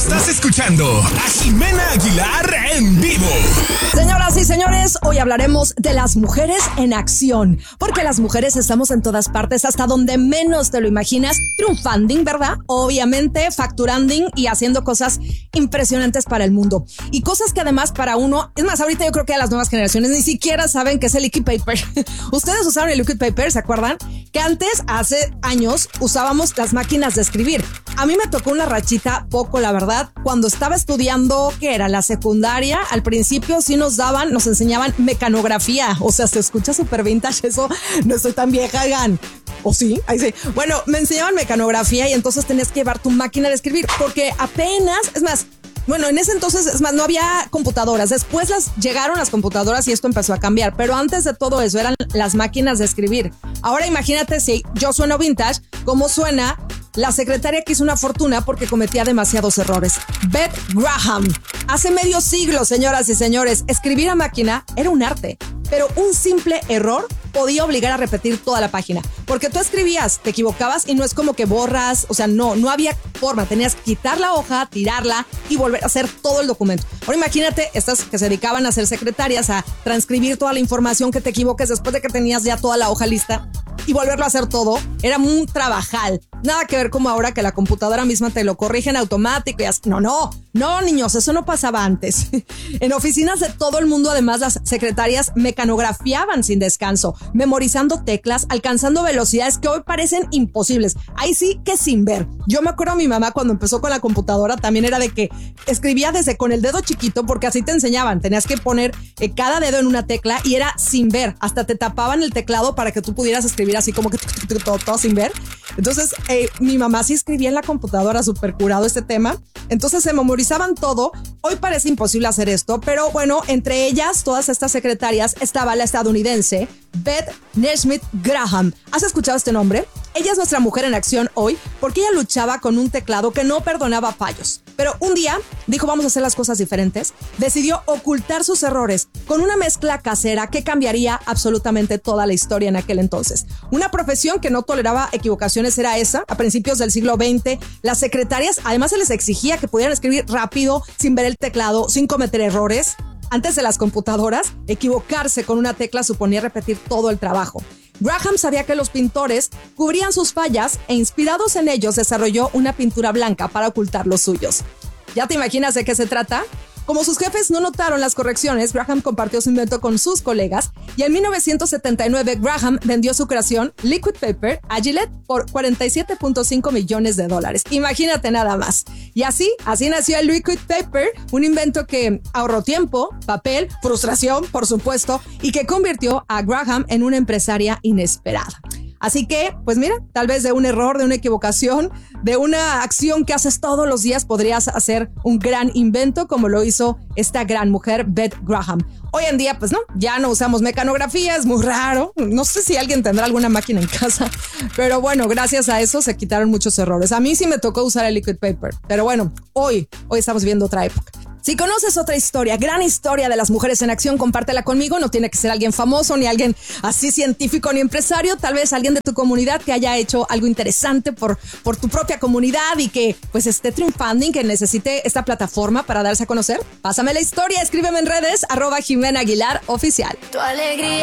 Estás escuchando a Jimena Aguilar en vivo. Señoras y señores, hoy hablaremos de las mujeres en acción. Porque las mujeres estamos en todas partes, hasta donde menos te lo imaginas, triunfando, ¿verdad? Obviamente, facturando y haciendo cosas impresionantes para el mundo. Y cosas que además para uno, es más, ahorita yo creo que a las nuevas generaciones ni siquiera saben qué es el liquid paper. Ustedes usaron el liquid paper, ¿se acuerdan? Que antes, hace años, usábamos las máquinas de escribir. A mí me tocó una rachita poco, la verdad, cuando estaba estudiando, ¿qué era? La secundaria. Al principio sí nos enseñaban mecanografía. O sea, se escucha súper vintage eso. No estoy tan vieja, hagan. ¿O sí? Ahí sí. Bueno, me enseñaban mecanografía y entonces tenías que llevar tu máquina de escribir porque apenas, es más, bueno, en ese entonces, es más, no había computadoras. Después llegaron las computadoras y esto empezó a cambiar. Pero antes de todo eso eran las máquinas de escribir. Ahora imagínate si yo sueno vintage, ¿cómo suena la secretaria que hizo una fortuna porque cometía demasiados errores? Beth Graham. Hace medio siglo, señoras y señores, escribir a máquina era un arte. Pero un simple error podía obligar a repetir toda la página. Porque tú escribías, te equivocabas y no es como que borras, o sea, no había forma. Tenías que quitar la hoja, tirarla y volver a hacer todo el documento. Ahora imagínate estas que se dedicaban a ser secretarias, a transcribir toda la información que te equivoques después de que tenías ya toda la hoja lista y volverlo a hacer todo. Era un trabajal. Nada que ver como ahora que la computadora misma te lo corrige en automático y así. No, niños, eso no pasaba antes. En oficinas de todo el mundo, además, las secretarias mecanografiaban sin descanso, memorizando teclas, alcanzando velocidades que hoy parecen imposibles. Ahí sí que sin ver. Yo me acuerdo a mi mamá cuando empezó con la computadora, también era de que escribía desde con el dedo chiquito, porque así te enseñaban. Tenías que poner cada dedo en una tecla y era sin ver. Hasta te tapaban el teclado para que tú pudieras escribir así como que todo sin ver. Entonces, mi mamá sí escribía en la computadora, súper curado este tema. Entonces se memorizaban todo. Hoy parece imposible hacer esto, pero bueno, entre ellas, todas estas secretarias, estaba la estadounidense Beth Nesmith Graham. ¿Has escuchado este nombre? Ella es nuestra mujer en acción hoy porque ella luchaba con un teclado que no perdonaba fallos. Pero un día dijo, vamos a hacer las cosas diferentes. Decidió ocultar sus errores con una mezcla casera que cambiaría absolutamente toda la historia en aquel entonces. Una profesión que no toleraba equivocaciones era esa. A principios del siglo XX, las secretarias además se les exigía que pudieran escribir rápido, sin ver el teclado, sin cometer errores. Antes de las computadoras, equivocarse con una tecla suponía repetir todo el trabajo. Graham sabía que los pintores cubrían sus fallas e inspirados en ellos desarrolló una pintura blanca para ocultar los suyos. ¿Ya te imaginas de qué se trata? Como sus jefes no notaron las correcciones, Graham compartió su invento con sus colegas y en 1979 Graham vendió su creación, Liquid Paper, a Gillette por $47.5 millones. Imagínate nada más. Y así nació el Liquid Paper, un invento que ahorró tiempo, papel, frustración, por supuesto, y que convirtió a Graham en una empresaria inesperada. Así que, pues mira, tal vez de un error, de una equivocación, de una acción que haces todos los días, podrías hacer un gran invento como lo hizo esta gran mujer, Beth Graham. Hoy en día, pues no, ya no usamos mecanografía, es muy raro. No sé si alguien tendrá alguna máquina en casa, pero bueno, gracias a eso se quitaron muchos errores. A mí sí me tocó usar el liquid paper, pero bueno, hoy estamos viendo otra época. Si conoces otra historia, gran historia de las mujeres en acción, compártela conmigo. No tiene que ser alguien famoso, ni alguien así científico, ni empresario. Tal vez alguien de tu comunidad que haya hecho algo interesante por tu propia comunidad y que pues esté triunfando y que necesite esta plataforma para darse a conocer. Pásame la historia, escríbeme en redes, @Jimena Aguilar Oficial. Tu alegría.